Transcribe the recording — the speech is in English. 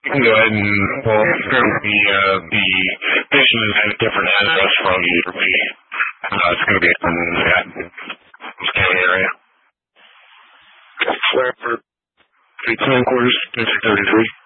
You can go ahead and, well, the station has a different address from you for me. It's going to be in that county area. Flair for 18 quarters, District 33.